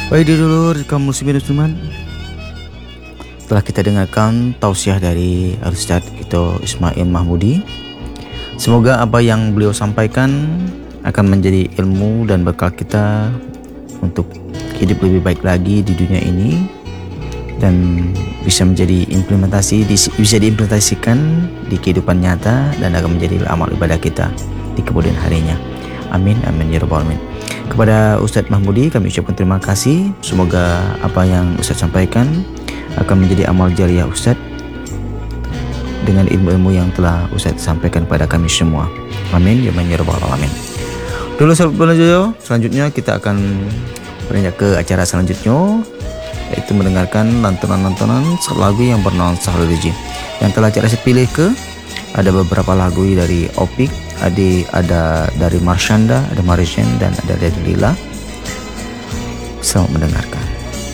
Baik dulur kaum muslimin dan muslimat, telah kita dengarkan tausiah dari Ustaz kita Ismail Mahmudi. Semoga apa yang beliau sampaikan akan menjadi ilmu dan bekal kita untuk hidup lebih baik lagi di dunia ini dan bisa menjadi bisa diimplementasikan di kehidupan nyata dan akan menjadi amal ibadah kita di kemudian harinya. Amin amin ya rabbal alamin. Kepada Ustadz Mahmudi kami ucapkan terima kasih. Semoga apa yang Ustadz sampaikan akan menjadi amal jariah Ustadz dengan ilmu-ilmu yang telah Ustadz sampaikan kepada kami semua. Amin ya rabbal alamin. Dulu sahabat Jojo, selanjutnya kita akan beranjak ke acara selanjutnya, yaitu mendengarkan lantunan-lantunan lagu yang bernuansa religi. Yang telah saya pilih ada beberapa lagu dari Opik, ada dari Marshanda, ada Marishan, dan ada dari Lila. Selamat mendengarkan.